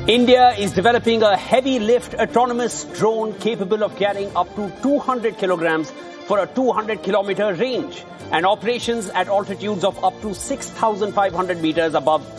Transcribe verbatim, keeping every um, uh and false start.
India is developing a heavy lift autonomous drone capable of carrying up to two hundred kilograms for a two hundred kilometer range and operations at altitudes of up to six thousand five hundred meters above